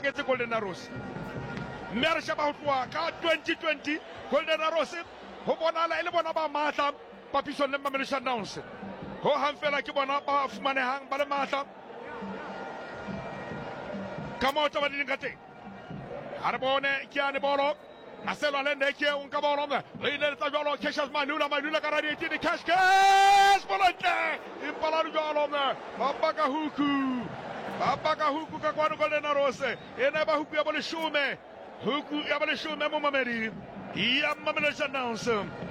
hlaketse Golden Arrows mme re sheba ho tloha ka 2020 Golden Arrows ho bonala ile bona ba matla papisong le Mamelodi Sundowns ho hang fela ke bona ba fumanehang ba le matla ka motho ba dileng ka teng ha re bone ke ane bolo Marcelo Allende ke un kabolo re ile tsa jwalo Cassius Manula ka radiating cash bolontle impala jwalo Baba huku ka kwano Golden Arrows ena ba huku ya boleshume mo Mamelodi ya Mamelodi Sundowns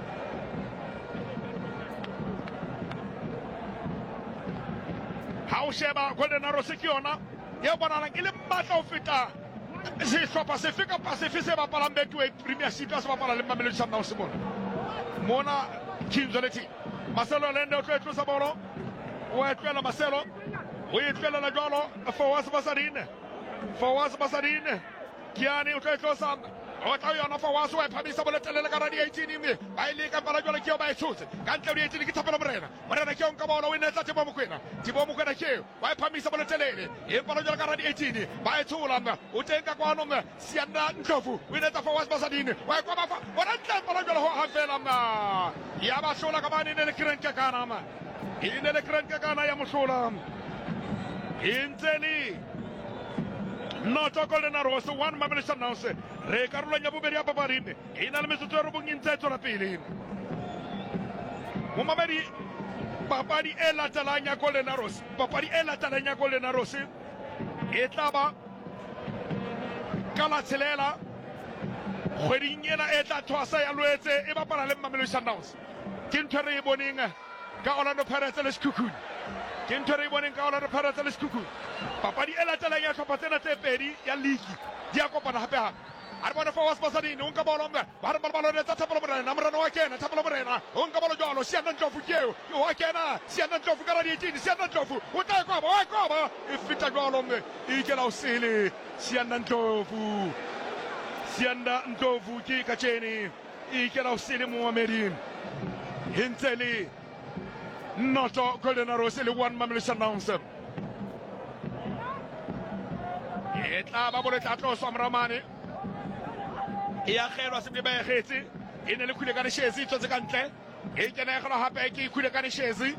ha o sheba Golden Arrows ke yona ya bona ke le matla ho feta se hlopa se fika Pacific se bapala Betway Premiership ya se bapala le Mamelodi Sundowns mona Kinzoleti Marcelo Allende o tlosa bolo o etlela Marcelo o etlela la jwalo Fawaz Basadine Kiani o tlosa o tla yona Fawaz o phamisa bolo tlela ka radi 18 mme ba ile ka bala jwalo ke o ba etshotse ka ntle le 18 ke thapelo morena ke on ka bolo o inetsa Tibo Mokwena ke ba phamisa bolo telele e bala jwalo ka radi 18 ba etshola o tenka kwano Sianda Ndlovu o inetsa Fawaz Basadine wa kwa ba bona tla bala jwalo ho hafela ya ba hlola ka bane ne le krenke kana ya mohlola Inteli Noto Golden Arrows 1 Mamelodi Sundowns re karolong ya bobedi ya papading e na le metsotso e robong ntse tsona pele mo Mamelodi papadi e latelang ya Golden Arrows e tla ba ka la tshelela kgweding ena e tla thwasa ya Loetse e bapala le Mamelodi Sundowns ke ntho re e boneng ka Orlando Pirates le Sekhukhune papadi e latelang ya hlopha tsena tse pedi ya league di a kopana hape a re bona Fawaz Basadine o nka bolo ba re balo le tsa Thapelo Morena morena wa kena Thapelo Morena o nka bolo jwalo Sianda Ndlovu keo wa kena Sianda Ndlovu ka radi 18 Sianda Ndlovu o tla kwa ba e fita jwalo e kela o sele Sianda Ndlovu ke ka tjeni e kela o sele mo Mamelodi Hintseli Noto Golden Arrows le 1 Mamelodi Sundowns e tla ba bole tla tloswa Mramane e a kgelwa se ba egetse e ne le khule ka Shezi tsotse ka ntle e kena egelo hape ke khule ka Shezi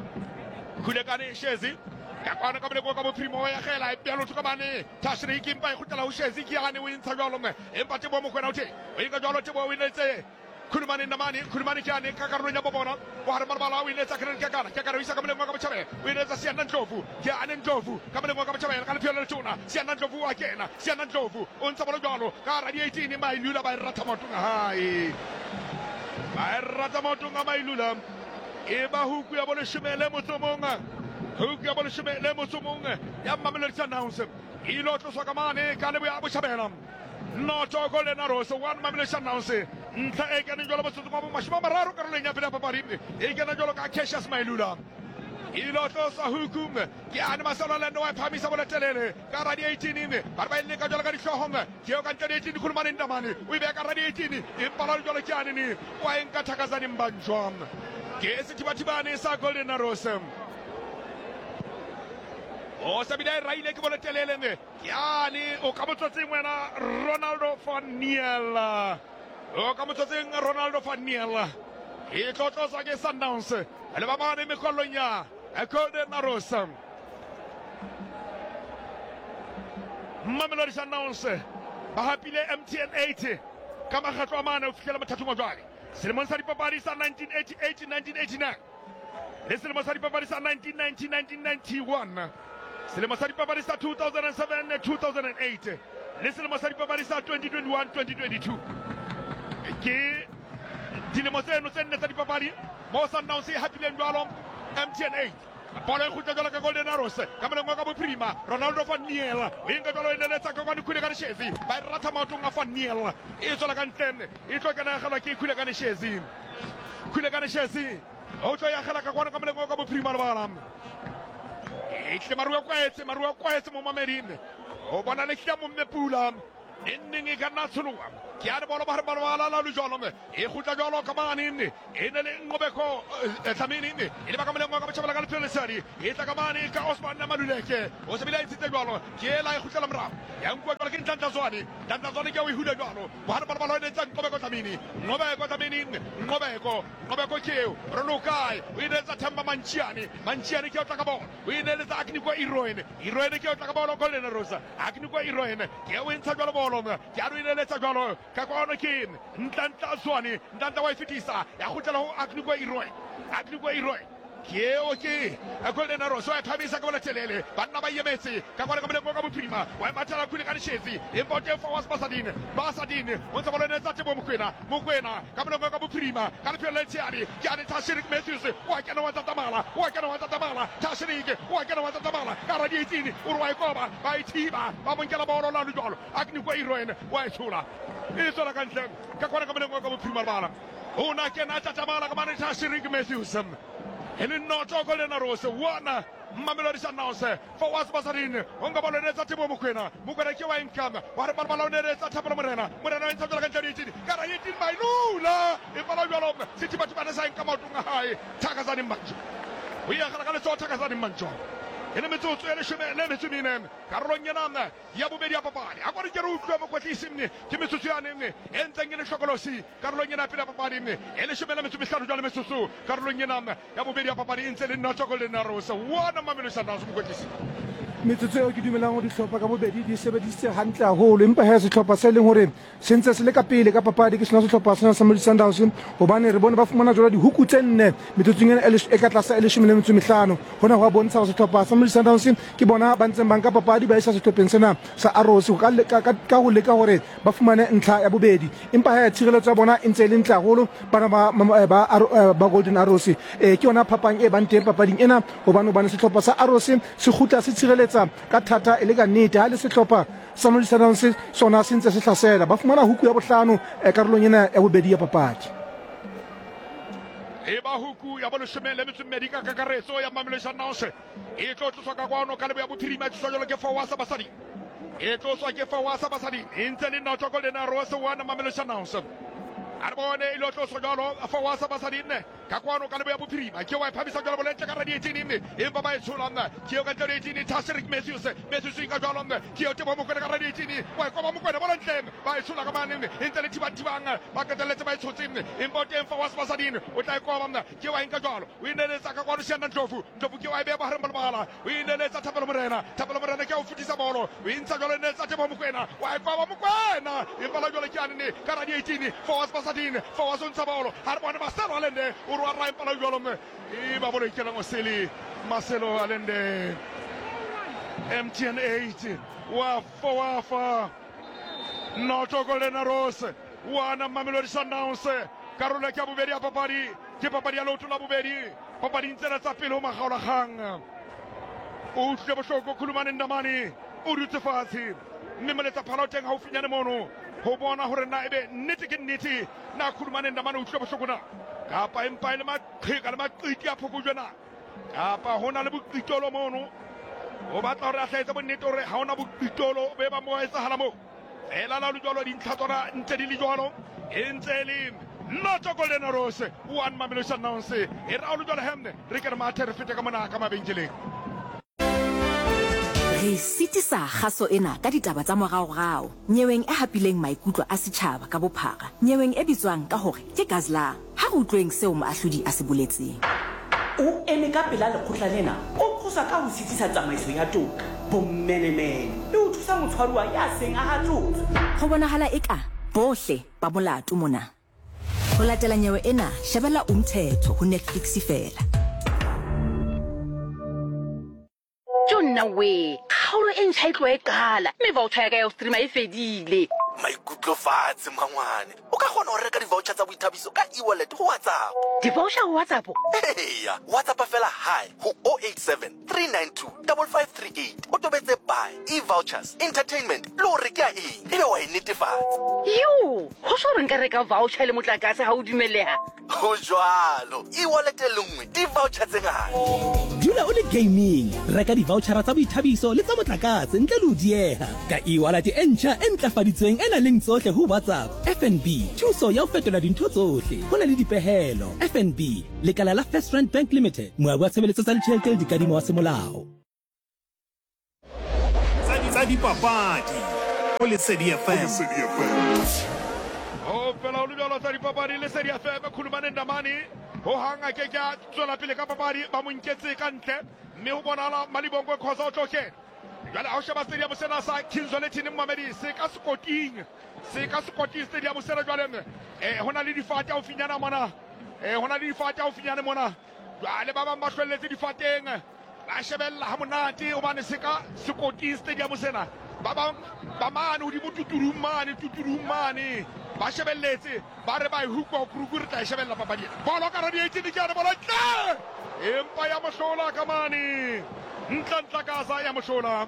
ka kwana ka bole ka bo primo ya gela e piano tlo ka bane Tashri ke mpa e khutela ho Shezi ke yane o intsha jwalo e mpa Tibo Mokwena o teng o inga jwalo Tibo o inetse Khulumane kyane ka karolo ya bobona wa re marbala o inetsa krenke kana o isa ka moleng wa ka botjhabela o inetsa Sianda Ndlovu ka moleng wa ka botjhabela ka lephelo le tona Sianda Ndlovu wa kena o ntsa bolo jwalo ka radi 18 Mailula ba rata motunga Mailula e ba huku ya bolo shumele motsomong ya Mamelodi Sundowns ilo tloswa ka mane ka lebo ya botjhabela Noto Golden Arrows 1 Mamelodi Sundowns ntlha e kena jwalo botsotso mo mashima mararo karolong ya pele ya papading e kena jwalo ka Cassius Mailula ilo tlosa hukum ke ane Marcelo Allende wa phamisa bolo telele ka radi 18 ba re ba ile ka jwalo ka dihlohong ke o ka ntle 18 Khulumane Ndamane o ibe ka radi 18 e pala jwalo ke ane ni wa enka Thakazani Mbanjwa ke sethibathibane sa Golden Arrows o sabile raile ke bolo telele ke ane o ka botsotseng wena Ronaldo van Niel e tlotlosa ke Sundowns le ba bane mekolong ya Golden Arrows Mamelodi Sundowns ba hapile MTN 80 ka makgetlo a mane o fihlela mothathong wa jwale selemong sa dipapadi sa 1988-1989 le selemong sa dipapadi sa 1990-1991 selemo sa dipapadi sa 2007-2008 le selemo sa dipapadi sa 2021-2022 ke dilemo tseno tse nne tsa dipapadi mo Sundowns e hapileng jwalo MTN 8 bolo e khutla jwalo ka Golden Arrows ka moleng wa ka boprima Ronaldo van Niel o enka jwalo e neletsa ka kwano khule ka Shezi ba e rata maotong a van Niel e tswela ka ntlene e tlo kena gela ke khule ka Shezi o tlo ya gela ka kwano ka moleng wa ka boprima le bana e tle maruwa kwaetse mo Mamelodi o bona le tla mo mmepula ending e ka nna tsholoa ke a re bolo ba bala la jwalo e khutla jwalo ka mane e ne le ngobeko tlamini e le ba ka moleng wa ka botjhabela ka lephelo lesadi e tla ka mane ka Osman Maluleke o se bila e tsitse jwalo ke la e khutla la morao ya nkwa jwale ke Ntlantla-Zwane ke o e hula jwalo bohare ba balo ne tsang Nqobeko Dlamini Nqobeko keo Ronokai o inetsa Themba Manchiane ke o tla ka bola o inetsa Akiniko Iroen ke o tla ka bola Golden Rosa Akiniko Iroen ke o ntsha jwalo bolo ke a re inetsa jwalo ka kwano ke Ntlantla-Zwane Ntlantla wa fitisa ya khutlela ho Akiniko Iroen ke Golden Rosa wa phamisa ka bola telele banna ba yemetse ka kwano ka moleko ka bophirima wa mathala khule ka dishezi Impote Forward Basadine o ntse bola ne tsa Tebo Mokoena ka moleko ka bophirima ka lephelo le tshari ke a Tashirik Matthews wa kena wa tatamala Tashirik wa kena wa tatamala ka ra 18 o re wa ikoba ba ithiba ba monkela bolo la jwalo Akiniko Iroen wa ithula e tsona ka ntle ka kwano ka moleko ka bophirima bala una kena tatamala ka mane Tashirik Matthews Noto Golden Rosa wana Mamelodi Sundowns Forward Basadine onga bolo ne tsa Tebo Mokoena ke wa income wa re balo ne tsa Thapelo Morena e ntse ka ntse ka ra 18 by lula e bala jwalo sithi batho ba ne sa inka maotunga hae Thakazani Manjo o ya kana kana Thakazani Manjo ene metsotso ya leshome le metsomine karolong yena ya bobedi ya papadi a gore ke re utlwa mokwatlisi ke metsotso ya neng e ntseng le hlokolosi karolong yena pele ya papadi e leshome le metsomihlano jwale metsotso karolong yena ya bobedi ya papadi e ntse le Noto Golden Rosa wana Mamelodi Sundowns mokwatlisi metsotso eo ke dumelang ho dihlopha ka bobedi di sebedisitse hantle haholo empa ha sehlopha se leng hore se ntse se le ka pele ka papadi ke sona sehlopha sena sa Mamelodi Sundowns hobane re bone ba fumana jwale dihuku tse nne metsotsong ena e ka tlasa 15 hona ho bontsha hore sehlopha sa Mamelodi Sundowns ke bona ba ntseng banka papadi ba isa sehlopheng sena sa Arrows ka ho leka hore ba fumane ntlha ya bobedi empa ha tshireletso ya bona e ntse le ntle haholo bana ba Golden Arrows ke yona phapang e bang teng papading ena hobane sehlopha sa Arrows se khutla se tshireletsa ka thata e le ka nnete ha le sehlopha sa Mamelodi Sundowns sona se ntse se hlasela ba fumana huku ya bohlano karolong ena ya bobedi ya papadi e ba huku ya boleshome le metsommedi ka kakaretso ya Mamelodi Sundowns e tlo tloswa ka kwano ka lebo ya bophirima tshwa jalo ke Forward Basadine e ntse le Noto Golden Rosa wana Mamelodi Sundowns Arbone ilo tloswa jalo Forward Basadine ka kwano ka lebo ya bophirima ke wa phamisa jalo boletse ka radio tinime empa ba itshola ke o ka radio tinime Tashirik Matthews ka jalo ke o Tebo Mokoena ka radio tinime wa koba Mokoena bola ntlem ba itshola ka mane ntse le tibang ba ka telletse ba itshotseng Impote Forward Basadine o tla koba ke wa inka jalo o ineletsa ka kwano siana Ndlovu ke wa be ba hare mbala o ineletsa Thapelo Morena ke o futisa bolo o intsa jalo ne tsa Tebo Mokoena wa koba Mokoena impala jalo ke anene ka radio tinime Forward Basadine Forward on Sabolo har bona ba selo alende wa ra impala jalo e ba bolo ikela ngoseli Marcelo Alende MTN 8 wa Fowafa Noto Golden Rosa wana Mamelodi Sundowns karolo ya bobedi ya papadi ke papadi ya loto la bobedi papadi ntsela tsa pele ho magaola gang o tle bohloko khulumane ndamane o dutse fatshe mme moletsa phalo teng ha o finyane mono ho bona hore na ebe nnete ke nnete na khulumane ndamane o tle bohloko na kapa empa ile maqheka le maqiti a phokojwana kapa hona le boqitolo mono o batla hore a hlaetsa bonnete hore ha hona boqitolo be ba mo etsahala mo ela la jwalo dintlha tsona ntse di le jwalo e ntse le Noto Golden Rosa one Mamelodi Sundowns e ra o jwalo hemne re ke re mathe re fete ka mona ka mabenkeleng re sitisa kgaso ena ka ditaba tsa moraorao nyeweng e hapileng maikutlo a setjhaba ka bophara nyeweng e bitswang ka hore ke Gazla ha go utlweng seo moahlodi a se boletseng o eme ka pela lekgotla lena o thusa ka ho sitisa tsamaiso ya toka bommenemene le o thusa motshwaruwa ya seng a hatlotswe go bonahala eka bohle ba molato mona go latela nyewe ena shebella Umthetho ho Netflix fela Jonna we kgaolo e ntšha e tlo e qala mme voucher ya ka ya streama e fedile maikutlo fatshe mangwane o ka gona go reka di-voucher tsa boithabiso ka e-wallet go WhatsApp di-voucher go WhatsApp eya WhatsApp fela hi go 087 392 5538 o tobetse buy e-vouchers entertainment le gore ke a eng ebe wa e netefatsa yo go so re nka reka voucher le motlakase ha o dumeleha go jwalo e-wallet e lengwe di-voucher tse ngata dula o le gaming reka di-vouchera tsa boithabiso le tsa motlakase ntle le ho dieha ka e-wallet e ntjha e ntlafaditsweng e nang le tsohle ho WhatsApp FNB thuso ya ho fetola dintho tsohle ho na le dipehelo FNB lekala la First Rand Bank Limited moabi wa tshebeletso tsa ditjhelete le dikadimo wa semolao tsa dipapadi o Lesedi FM. o fela o lebjalo tsa dipapadi Lesedi FM khulumane ndamane ho hanga ke ka tswela pele ka papadi ba mo nketse ka ntle mme ho bonala Malibongwe Khoza o tloke jale ha o sheba stadium sena sa Kinzolethini Mohamedi se ka Scotting stadium sena jwale hona le difate au finyana mona hona le difate au finyana mona jale ba bang ba hlwelletse difateng ba shebella ha monate hobane se ka Scotting stadium sena ba bang ba mane ho di tuturumane ba shebelletse ba re ba hukwa kurukuru tla shebella papadi bolo ka radiating ke ana bola tla empa ya mohlola ka mane ntla kaza ya mohlola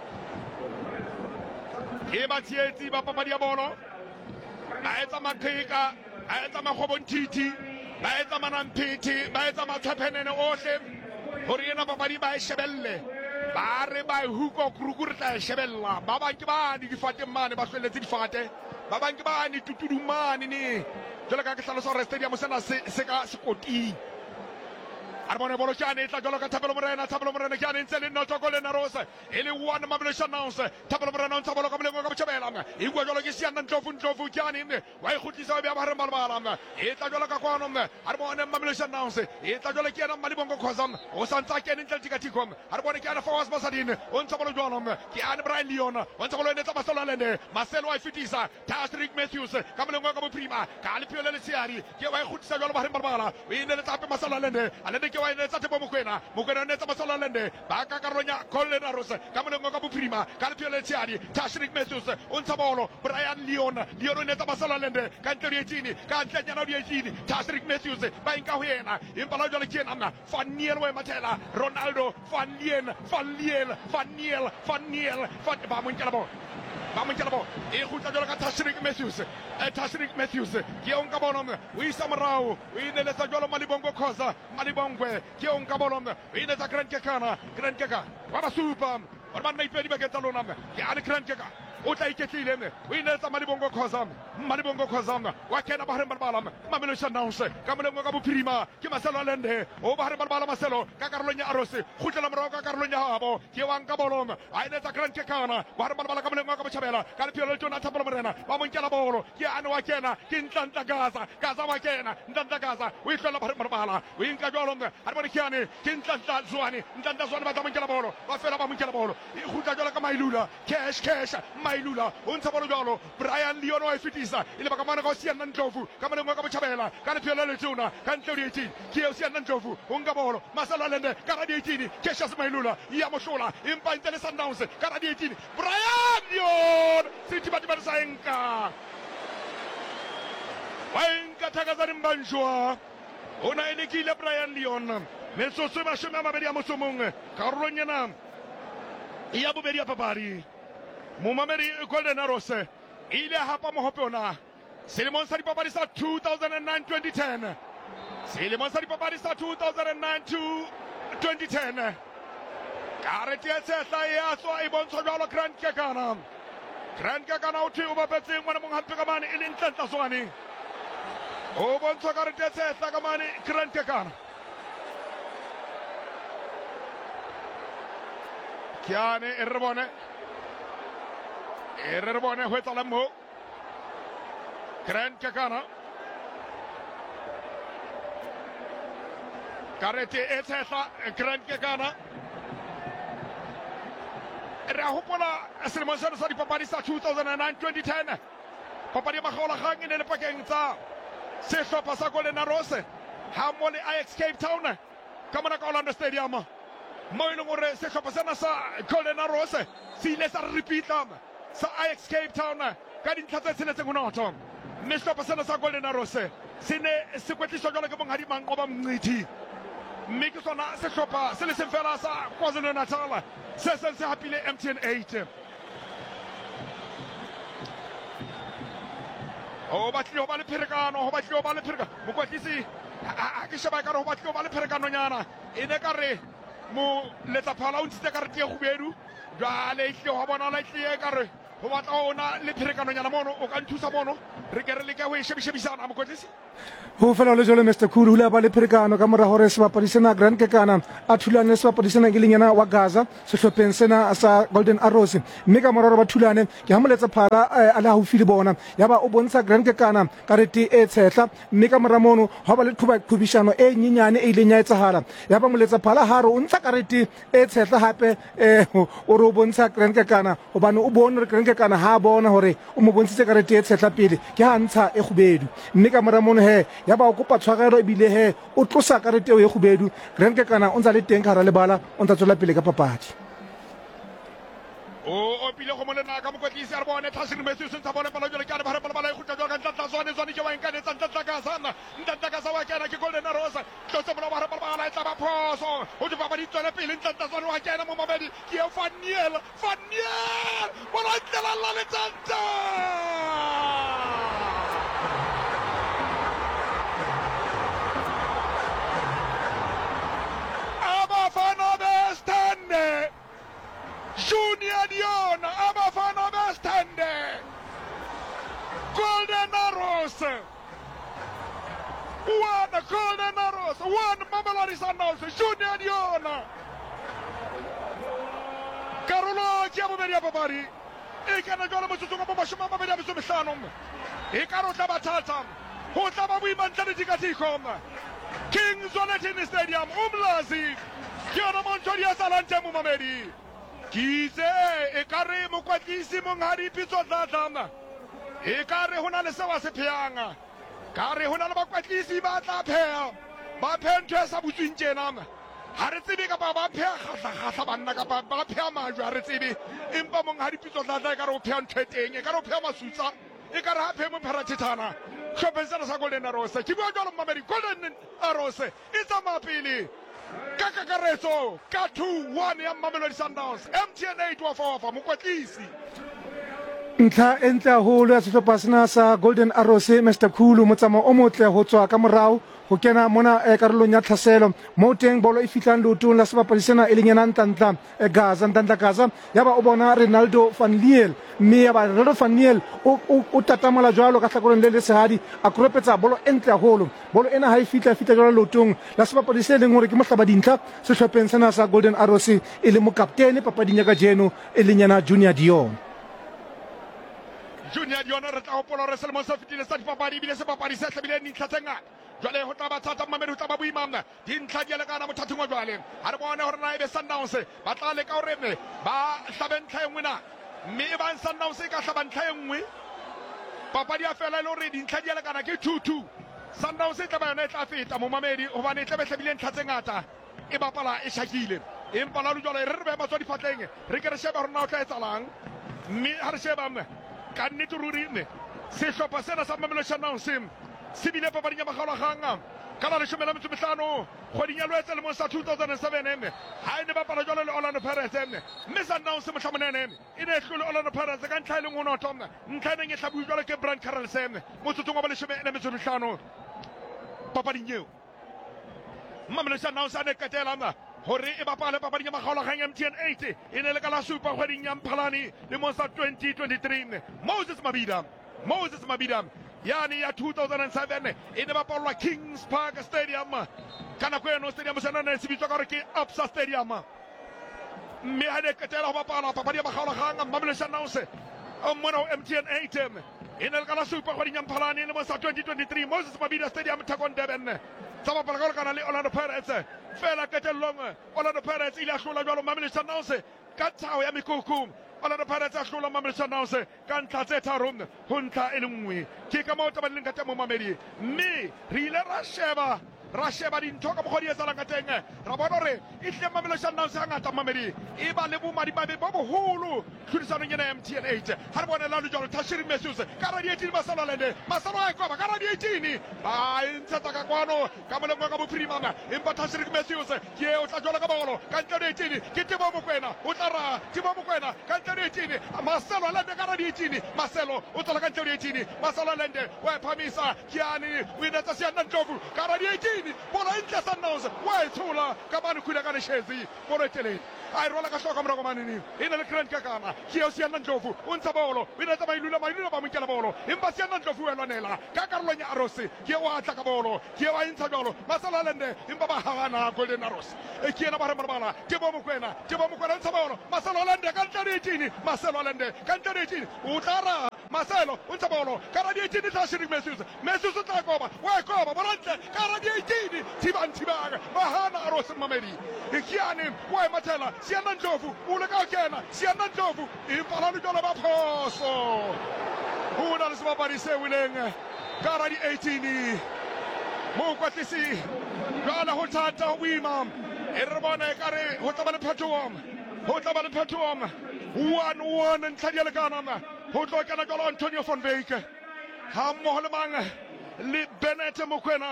e ba tsietsi ba papadi ya bolo ba etsa maqheka a etsa makgobonthithi ba etsa manamphiti ba etsa mathaphenene ohle hore yena papadi ba e shebelle ba re ba hukwa kurukuru tla shebella ba bang ke ba di difate mane ba hlwelletse difate ba bang ke ba ni tutudumane ni jalo ka ke hlalosa hore stadium sena se ka Scotting Arbone bolo chiane tla jalo ka Thapelo Morena chiane ntse le notlo go le na Rose ele one mabulation announce Thapelo Morena ntse bolo ka mlengo ka botjhabela e bua jalo ke siana ndlovu chiane wa e khutlisa ba ba malbala e tla jalo ka kwano arbone mabulation announce e tla jalo ke na Malibongwe Khoza o santsa ke ntle tikatikom arbone ke ana Fawaz Masadine o ntse bolo jwalo ke ana Brian Leon o ntse bolo netsa basolo lende Marcelo wa fitisa Tastrik Matthews ka mlengo ka boprima ka le piole le siari ke wa e khutlisa jalo ba malbala o ine le tsape masala lende alende wa ine tsa tebo mokwena ne tsa masala lende ba ka karonya Colin Rose ka monengo ka boprima ka le piole tsiadi Tashrik Matthews o ntsha bolo Brian Leon ne tsa masala lende ka ntlo dietini ka ntlenyana dietini Tashrik Matthews ba inka ho yena empa la jwale ke nna Faniel we mathela Ronaldo Faniel ba mo nkela bo e khutla jwalo ka Tashrik Matthews ke on ka bono o isa morao o inele tsa jwalo Malibongwe Khoza Malibongwe ke on ka bono o inele tsa Grand Keka wa ba super or ba naipedi ba ke tsalona ke a le Grand Keka o tla iketlile o inele tsa Malibongwe Khoza wa kena ba hare balbala Mamelo Sundowns ka monengo ka bophirima ke Marcelo Lende o ba hare balbala Marcelo ka karolong ya Arose khutlela morao ka karolong ya habo ke wang ka bolong a ine tsa Grand Keka ba hare balbala ka monengo ka botjhabela ka le piolo tona Thapelo Morena ba mo nkela bolo ke ana wa kena ke Ntlantla Gaza wa kena Ntlantla Gaza o itlola ba hare balbala o inka jwalo a re bone kiane ke Ntlantla Zwane ba tsa mo nkela bolo ba fela ba mo nkela bolo e khutla jwalo ka Mailula cash Mailula o ntsa bolo jwalo Brian Leon wa fitisa ile ba ka mana go siana Ndlovu ka monengo ka botjhabela ka le piolo le tona ka ntlo dietini ke o siana Ndlovu o nka bolo Marcelo Lende ka radietini Cassius Mailula ya mohlola empa ntse le Sundowns ka radietini Brian Leon sitibati sa enka wa enka Thakazani Mbanjwa ona elekile Brian Leon metsotso ba shome mabedi a motsomong karolong yena ya bobedi ya papadi momamedi Golden Rose ile hapa mohope ona selemong sa dipapadi sa 2009-2010 selemong sa dipapadi sa 2009-2010 karete ya tshehla ya tswa e bontshwa jwalo Grand Kekana o thwe o bapetseng ngwana monghampe ka mane e le Ntlantla Zwane o bontshwa karete ya tshehla ka mane Grand Kekana kiane e re bone ho etsahala mo Grand Kekana karete e tshehla Grand Kekana re a hopola selemong sena sa dipapadi sa 2009-2010 papadi ya makgaolakgang e ne le pakeng tsa sehlopha sa Golden Rose ha mo le Ajax Cape Town ka mona ka Orlando Stadium mo e leng hore sehlopha sena sa Golden Rose se ile sa repeata sa Ajax Cape Town ka dintlha tse tsheletseng ho noto mme sehlopha sena sa Golden Rose se ne se kwetliswa jwalo ke monghadi Manqoba Mngqithi mme ke sona sehlopha se le seng fela sa KwaZulu-Natal se seng se hapile MTN 8 ho batlile ho ba le pherekano mokwetlisi a ke sheba ka re ho batlile ho ba le pherekanonyana e ne ka re mo letsa phala o ntshitse ka re tie khubedu jwale itle ho bona la itle ka re ho batla ona le pherekanyana mono o ka nthusa mono re ke re le ka ho shebisana mokotlisi ho fela le jole Mr Khulu hula ba le pherekano ka mora hore sebapadi sena Grand Kekana a thulane sebapadi sena ke lenyana wa Gaza sehlopheng sena sa Golden Arrows mme ka mora hore ba thulane ke ha moletsa phala a la haufi le bona yaba o bontsha Grand Kekana karete e tshehla mme ka mora mono ha ba le qhubishano e nyenyane e ileng ya etsahala yaba moletsa phala haro o ntsha karete e tshehla hape o re o bontsha Grand Kekana hobane o bona Grand Kekana ha bona hore o mo bontshitse karete e tshehla pele ke ha ntsha e khubedu mme ka mora mono he yaba o kopa tshwarelo e bile he o tlosa karete e khubedu Grand Kekana o ntsa le teng ka hara lebala o ntsa tswela pele ka papadi o pile go molena ka mokotlisi a re bone tlhaseng metsi se ntsa bone pala jole ka re bare pala e khutla jwa ka ntla zone ke wa nkane tsa ntla ka sana ntla ka sa wa kena ke Golden Arrows tlotse bona bare pala e tla ba phoso o di baba di tswela pele ntla zone wa kena mo mabedi ke Faniel bona ntla la le tsantsa Abafana bestande Junior Dion Abafana bestande Golden Arrows one Golden Arrows one Mamelodi Sundowns Junior Dion Karolo ke bobedi ya papadi e kana jwale motsotso go mashoma a mabedi a metso mehlano e ka rotla bathata ho tla ba boimantla le dikatikhom King Zonatini Stadium Umlazi ke ona montsho dia salante mo mamedi Kize e kare mokwatlisi monghadi pitso tlatla e kare hona le sewa se pheyanga kare hona le bakwatlisi ba tla pheya ba phentho e sa butswing tjena ha re tsebe ka ba pheya khatla banna ka ba pheya majwa ha re tsebe empa monghadi pitso tlatla e kare o pheya ntho e teng e kare o pheya masutsa e kare ha pheya mo pherathethana shopensana sa Golden Arrows ke bua jalo mamedi Golden Arrows e tsamaya pele ka kakaretso ka 2-1 ya Mamelodi Sundowns MTN 8 wa fofa mokwatlisi ntlha e ntle haholo ya sehlopha sena sa Golden Arrows Mr Khulu motsamo o motle ho tswa ka morao ho kena mona karolong ya tlhaselo mo teng bolo e fitlang leotong la sebapadi sena e leng yena ntantla Gaza yaba o bona Ronaldo van Liel mme yaba Ronaldo van Liel o tatamola jwalo ka hlakolong le sehadi a kropetsa bolo e ntle haholo bolo ena ha e fitla jwalo leotong la sebapadi se leng hore ke mohlaba dintlha sehlopheng sena sa Golden Arrows e le mokaptene papading ya kajeno e leng yena Junior Dion re tla hopola re selemo se fetile sa dipapadi bile se papadi se hlabileng dintlha tse ngata jwale ho tla ba thata mamedi ho tla ba boimana dintlha di lekana mothathong wa jwale ha re bone hore na ebe Sundowns ba tla leka hore ba hlabe ntlha e nngwe na mme e bang Sundowns e ka hlaba ntlha e nngwe papadi ya fela le hore dintlha di lekana ke 2-2 Sundowns e tla ba yona e tla feta mo mamedi hobane e tla be hlabileng ntlha tse ngata e bapala e shakile empa la jwale re be matswa difatleng re ke re sheba hore na o tla etsalang mme ha re sheba ka nnete ruri sehlopha sena sa Mamelodi Sundowns se bile papading ya makgaolakgang ka la 15 kgweding ya Loetse lemong sa 2007 ha e ne bapala jwalo le Orlando Pirates mme Sundowns mohlamonene e ne e hlole Orlando Pirates ka ntlha e leng 1-0 ntlha e neng e hlabuwe jwalo ke Brand Carlsen motsotsong wa 15 papading eo Mamelodi Sundowns a ne qetela hore e bapale papading ya makgaolakgang MTN 8 e ne le ka la 7 kgweding ya Mphalane lemong sa 2023 Moses Mabida yani ya 2007 e ne bapalwa Kings Park Stadium ka nako eno stadium sena ne se bitswa ka hore ke Absa Stadium mme ha ne qetela ho bapala papadi ya makgaolakgang Mamelodi Sundowns mona MTN 8 e ne le ka la 7 kgweding ya Mphalane lemong sa 2023 Moses Mabida Stadium Thekong Durban tsa bapala ka kana le Orlando Pirates fela qetellong Orlando Pirates ile a hlola jwalo Mamelodi Sundowns ka thao ya mekoko Orlando Pirates a hlola Mamelodi Sundowns ka ntlha tse tharo ho ntlha e le nngwe ke ka moo tabaleng ka temo mamedi mme re ile ra sheba dintho ka mokgwa di etsalang ka teng ra bona hore e hle Mamelodi Sundowns ha ngata mamedi e ba le bomadimabe bo boholo tlhodisanong ena MTN 8 ha re bona la le jwalo Tashiri Mesius ka radio 18 masalo a koba ka radio 18 ba ntshetsa ka kwano ka molemo ka bophirima empa Tashiri Mesius ke o tla jwalo ka bolo ka ntle le 18 ke Tebo Mokoena o tla ra Tebo Mokoena ka ntle le 18 Marcelo Lende ka radio 18 Marcelo o tla ka ntle le 18 Marcelo Lende wa phamisa kiani winetsa siya Ndlovu ka radio 18 18 bolo e ntle Sundowns wa e tshola ka bane khula ka leshezi bolo e telele a e rola ka hloka morago manene e na le Grant Kekana ke o siana Ndlovu o ntsha bolo e na tsa mailula ba mo nkela bolo empa siana Ndlovu wa lwanela ka karolong ya Arrows ke wa tla ka bolo ke wa intsha jalo Masela Lende empa ba hagana Golden Arrows e ke ena ba re marbala ke bo Mokwena ntsha bolo Masela Lende ka ntle 18 Masela Lende ka ntle 18 o tla Marcelo o ntsha bolo ka ra 18 tla shiri Messi o tla koba wa koba bolantle ka ra 18 tibanga bahana Arrows Mamedi ikiane wa mathela siana Ndlovu o le ka kena siana Ndlovu e pala le jona ba phoso ho na le sebapadi se wileng ka ra 18 mo kwatlisi jana ho thata ho ima e re bona ekare ho tla ba le phetoho 1-1 ntlha le kana ho tlo kana jalo Antonio van Wyk ha mmoho le mang le Bennett Mokwena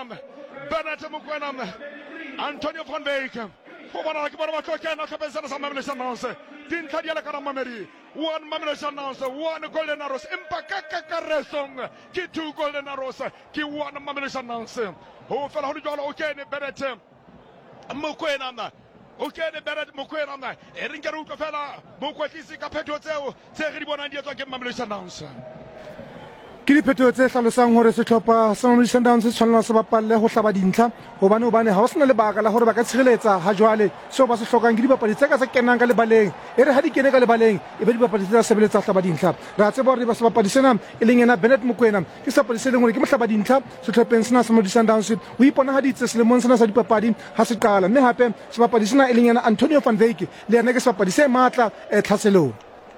Antonio van Wyk ho bona ke bona ba tlo kana tlhopetsana sa Mamelodi Sundowns dintlha di le kana Mamedi 1 Mamelodi Sundowns 1 Golden Arrows empa ka resong ke 2 Golden Arrows ke 1 Mamelodi Sundowns ho fela ho di jalo o kene Bennett Mokwena e re nke re utlwa fela mokwetlisi ka phetho tseo tse re di bonang di etswa ke Mamelodi Sundowns ke diphetho tse hlalosang hore sehlopha sa Mamelodi Sundowns se tshwanela se bapalle ho hlaba dintlha hobane ha o sena lebaka la hore ba ka tshireletsa ha jwale seo ba se hlokang ke dibapadi tse ka se kenang ka lebaleng e re ha di kene ka lebaleng e be dibapadi tse sebeletsa hlaba dintlha ra tseba hore ba se bapadi sena e leng yena Bennett Mokwena ke sebapadi se leng hore ke mohlaba dintlha sehlopheng sena sa Mamelodi Sundowns o iponahaditse selemong sena sa dipapadi ha se qala mme hape sebapadi sena e leng yena Antonio van Wyk le yena ke sebapadi se matla tlhaselong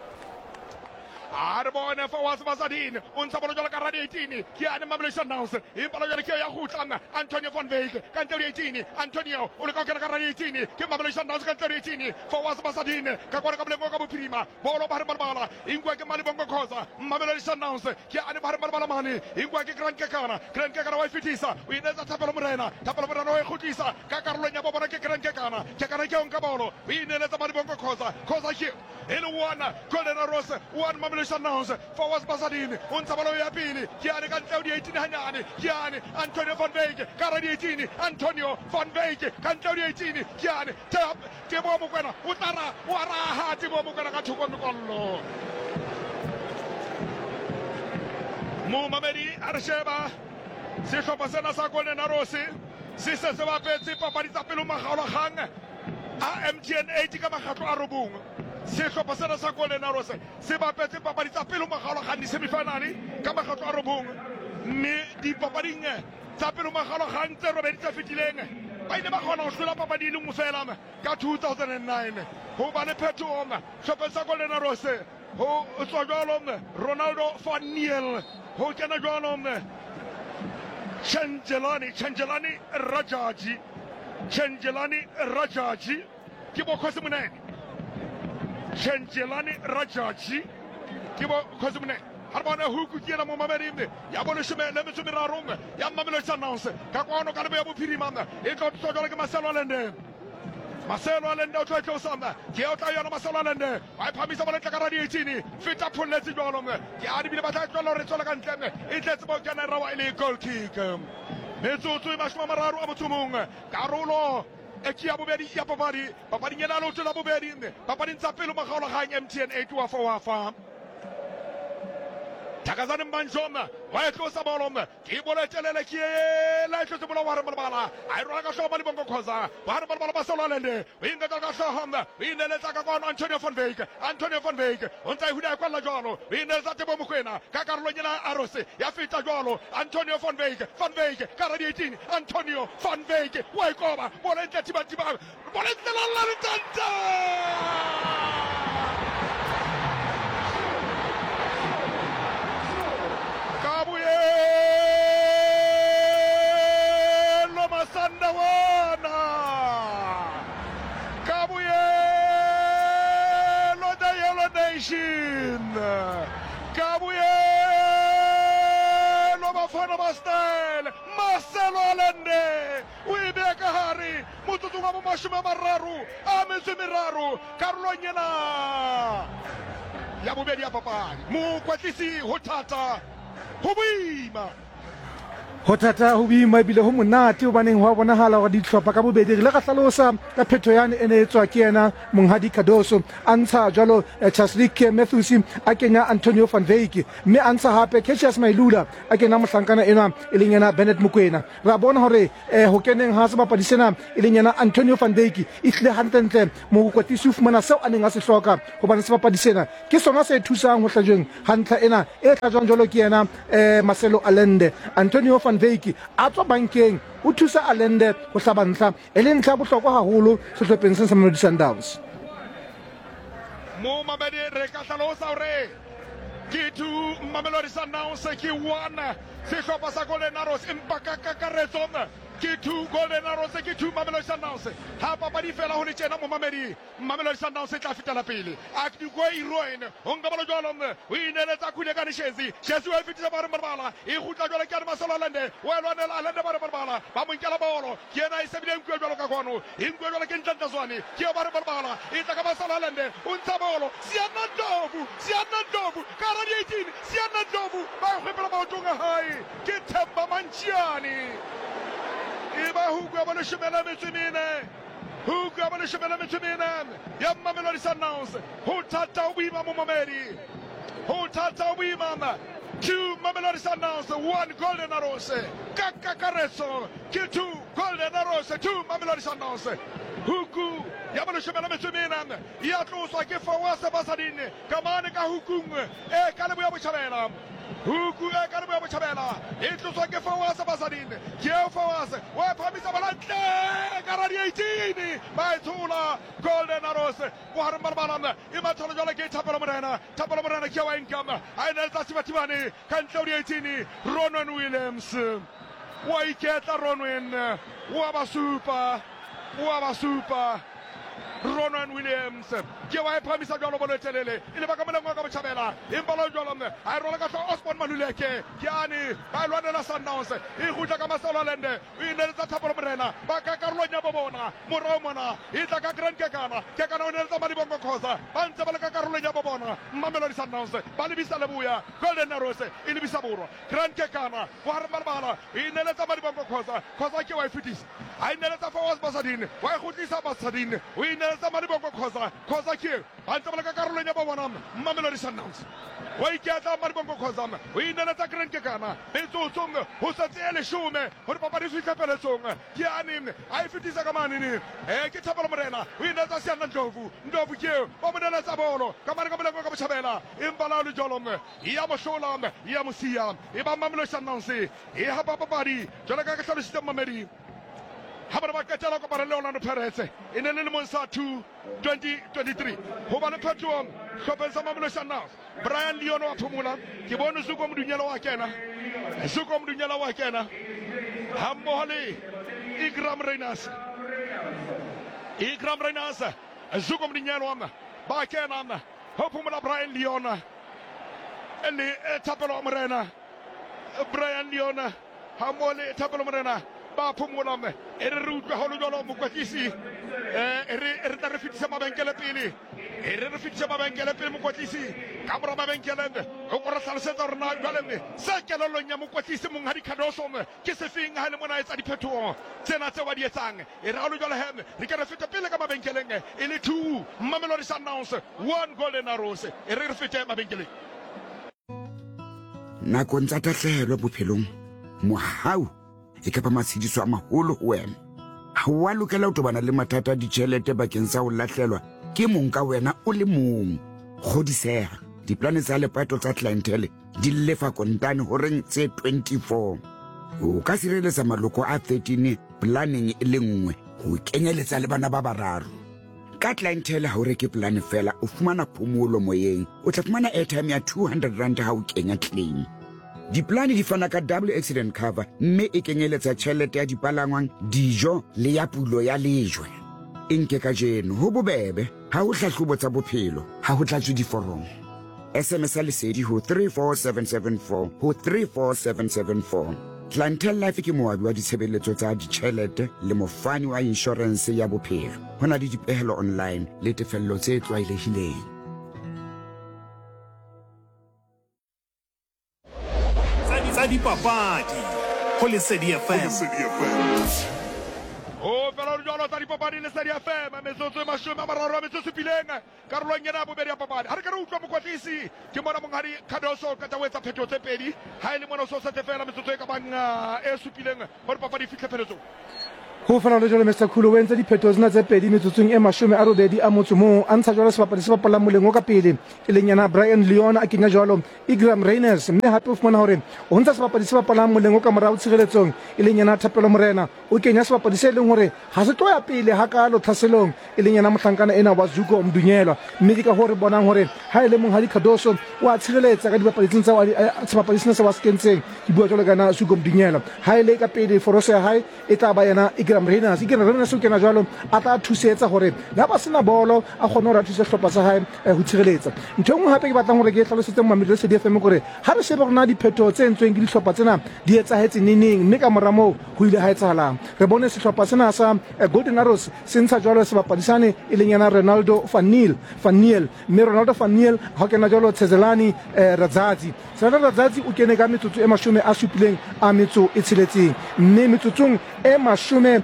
Arbone Fawaz Bazadin unsa bolo jala ka ra 18 ke ane Mamelodi Sundowns e bolo jala ke ya gutla Antonio van Wyk ka ntle 18 Antonio o le ka ra 18 ke Mamelodi Sundowns ka ntle 18 Fawaz Bazadin ka kwara ka blengo ka bophirima bolo ba re balbala ingwa ke mali bongo khoza Mamelodi Sundowns ke ane ba re balbala mane ingwa ke Grant Kekana wa fitisa o inetsa Thapelo Morena o e khutlisa ka karolong ya bona ke Grant Kekana ke on ka bolo o inetsa mali bongo khoza ke ele 1 Golden Arrows 1 Mamelodi Sundowns Fawaz Bazadin unsa bolo ya pili kiane ka ntle 18 hanyane kiane Antonio van Wyk ka ra 18 Antonio van Wyk ka ntle 18 kiane te bo Mokwena o tara wa raha te bo Mokwena ka thoko mekollo mo Mamedi Arsheba se hlopa sena sa Golden Arrows se bapetse papadi tsa pelo magalagang a MTN 8 ka magatlo a robong sehlopha sena sa Golden Arrows se bapetse papadi tsa pelo magalagang semifinale ka magatlo a robong mme dipapading tsa pelo magalagang tse robedi tsa fetileng ba ile ba kgona ho hlola papadi le nngwe fela ka 2009 ho ba le phetoho sehlopha sa Golden Arrows ho tswa jwalo Ronaldo van Niel ho kena jwalo Changelani Rajaji ke bo khosi monene Changelani Rajaji ke bo khosi monene ha bona huku ke la mo Mamedi ya bolo sheme le metso merarong ya Mamelodi Sundowns ka kwano ka le ya bophirima e tlo tswa jwalo ke Marcelo Lende o tlo samba ke o tla yona Marcelo Lende ba phamisa bola tla ka ra 18 fita pholetse jwalo ke a dibile ba tla tswela re tswela ka ntle e tletse bo kana rawa ile goal kick metsotso e mashoma mararo a motsomong karolo e ke ya bobedi ya papadi nyela lo tla bobedi papadi ntsa pelo magalagang MTN 8 wa fa Takazane Manjoma, why close a ball? Kibole Teleki, like to Bula Warabala. I run a show by Bongo Cosa, Warabala Solande, in the Gashaham, in the Letakagon, Antonio van Wyk, Untai Huda Qualajolo, in the Zatebo Mukwena, Kakarolina Arose, Yafita Jolo, Antonio van Wyk, Caraditin, Antonio van Wyk, Waikova, Bolenta Tiba, Bolenta Marcelo Lende, Wibeka Hari, Mututunga Mashuma Mararu, Amezu Miraru, Carolina Yabubedi Papa, Mukwatisi Hotata, Hubima ho thata ho boima ebile ho monate hobaneng ho a bonahala hore dihlopha ka bobedi re le ka hlalosa ka phetho yane e ne etswa ke yena Monghadi Cardoso a ntsha jwalo Chaslik Matthews a kenya Antonio van Wyk mme a ntsha hape Cassius Mailula a kena mohlankana ena e leng yena Bernard Mokoena ra bona hore ho keneng ha sebapadi sena e leng yena Antonio van Wyk e hle hantle mo kokwatisi o fumana seo a neng a se hloka hobane sebapadi sena ke sona se thusang ho hlajweng hantle ena e hlajwang jwalo ke yena Marcelo Allende. Antonio van Wyk a tswa bankeng o thusa Allende ho hlaba ntlha e le ntlha bohlokwa haholo sehlopheng se sa Mamelodi Sundowns. Mo Mamelodi re ka hlalosa hore ke tu Mamelodi Sundowns ke one sehlopha sa Golden Arrows empa ka kakaretso ke two Golden Arrows ke two Mamelodi Sundowns ha papadi fela ho le tjena mo Mamelodi Sundowns e tla fetela pele Akdiko Iroin o nka balo jwalo o ineletsa kule ka Shezi o fetisa ba re marbala e gutla jwalo ke Marcelo Allende o elwanela Allende ba re marbala ba mo nkela bolo ke yena e sebile nkwe jwalo ka kono e nkwe jwalo ke Ntlanta Zwane ke ba re marbala e tla ka Marcelo Allende o ntsha bolo Siana Ndlovu ka ra 18 Siana Ndlovu ba khwepela ba otonga hai ke Themba Manchiani Iba huku ya bale shumela metumine ya Mamelodi Sundowns hutata wima mu Mamelodi hutata wima two Mamelodi Sundowns one Golden Arrows Kakaretso two Golden Arrows two Mamelodi Sundowns huku ya bale shumela metumine ya tloswa ke Fawasa Basadine kamane ka hukung kalebu ya bochabela huku kalebu ya bochabela tloswa ke Fawasa Basadine ke Fawasa wa phamisa balantle karadi 18 baitula Golden Arrows wa harmbalana imatholo jwale ke Thapelo Morena ke wa income a ene tsa sibatibane ka ntlodi 18 Ronwen Williams wa iketla Ronwen wa ba super Ronwen Williams ke wa phamisa jwalo bolo telele ile ba ka molengo ka bochabela imbalo jwalo a rola ka Osman Maluleke ke ani ba lwanela Sundowns e gutla ka Marcelo Allende o ineletsa Thapelo Morena ba ka karolonya bo bona morao mona e tla ka Grand Kekana o ineletsa Malibongo Khoza ba ntse ba le ka karolonya bo bona Mamelodi Sundowns ba lebisa Lebuya Golden Arrows e lebisa Borwa Grand Kekana wa harmbalana e ineletsa Malibongo Khoza ke wa fitisa a ineletsa Fawaz Basadine wa gutlisa Basadine o ineletsa Malibongo Khoza ke ba ntse ba le ka karolonya bo bona Mamelodi Sundowns wa iketla Malibongo Khoza o ineletsa Grand Kekana betsotsong ho sa tsele shume ho papadi fitla peletsong ke ani a fitisa ka manini ke Thapelo Morena o ineletsa Siana Ndlovu ke ba moneletsa bolo ka mane ka molengo ka bochabela imbala le jolom ya moshola ya mosia e ba Mamelodi Sundowns e ha papadi jwale ka hlalositse Mamelodi ha ba katela ko ba Leonardo Perez e ne le monsa 2023 ho ba le phetho hlopheng sa Mamelodi Sundowns Brian Leon wa phumula ke bona Zuko Mdunyela wa kena ha mmoho le Ikram Reyners Zuko Mdunyela ba kena ho phumula Brian Leon le Thapelo Morena Brian Leon ha mmoho le Thapelo Morena ba phumula e re utlwa ho lo jolo mo kwatlisi re tla re fitisa mabenkele pele mo kwatlisi ka mora mabenkele o go re tlhalosetsa gore na jwale se kelelong ya mo kwatlisi Monghadi Cardoso ke se feng ha le mona etsa diphetogo tsena tse wa di etsang e re a lo jwale he re ka re feta pele ka mabenkeleng e le 2 Mamelodi Sundowns 1 Golden Arrows e re fete mabenkeleng nakong tsa tahlehelo bophelong mohau e ka ba matshidiso a maholo ho wena ha wa lokela ho tobana le mathata a ditjhelete bakeng sa ho lahlelwa ke mong ka wena o le mong kgodiseha diplane tsa lepato tsa clientele di lefa kontane ho reng tse 24 o ka sireletsa maloko a 13 planning e le nngwe ho kenyeletsa le bana ba bararo ka clientele ha o reke plan fela o fumana phomolo moyeng o tla fumana airtime ya 200 rand ha o kenya claim diplane di fana ka double accident cover mme e kenyeletsa tjhelete ya dipalangwang dijo le ya pulo ya lejwe enke ka jeno ho bobebe ha o hlahlobo tsa bophelo ha ho tlatswe diforomo SMS lesedi ho 34774 Clientele Life ke moabi wa ditshebeletso tsa ditjhelete le mofani wa insurance ya bophelo hona le dipehelo online le tefello tse tlwaelehileng tsa dipapadi go Lesedi FM. o fela o jalo tsa dipapadi Lesedi FM metsotso e 37 karolong ena ya bobedi ya papadi ha re ka re utlwa mokwatlisi ke mona monghadi Khadoso ka tsa ho etsa phetho tse pedi ha ele mona o so setse fela metsotso e ka bang e supileng hore papadi fihle pheletsong ho fana le jalo Mr Khulu o entse diphetho tsena tse pedi metsotsong e 80 a motso mo a ntsha jalo sebapadi se bapalang molengo ka pele e leng yana Brian Leon a kenya jalo Igram Reyners mme hape o fumana hore o ntse sebapadi se bapalang molengo ka morao tshireletsong e leng yana Thapelo Morena o kenya sebapadi se leng hore ha se tloya pele ha ka lo tlhaselong e leng yana mohlankana ena wa Zuko Mdunyelwa mme ke ka hore bonang hore ha ele monghadi Khadoso wa tshireletsa ka dibapadi tsa sebapadi sena se wa skentseng ke bua jalo kana Zuko Mdunyelwa ha ele ka pele foroso ya hae e tla ba yana Igram Reyners o kena jalo a tla thusetsa hore ga ba sena bolo a kgone hore a thuse hlopha sa hae ho tshireletsa ntho engwe hape ke batlang hore ke hlalosetse mmamedi Lesedi FM gore ha re shebe rona diphetho tse entsweng ke dihlopha tsena di etsahetse neneng mme ka mora moo ho ile ha etsahalang re bone sehlopha sena sa Golden Arrows se ntsha jalo sebapadisane e leng yana Ronaldo van Niel mme Ronaldo van Niel ha kena jalo Tsezelani Radzazi Radzazi o kene ka metsotso e 70 a metso e tsheletseng mme metsotsong e 70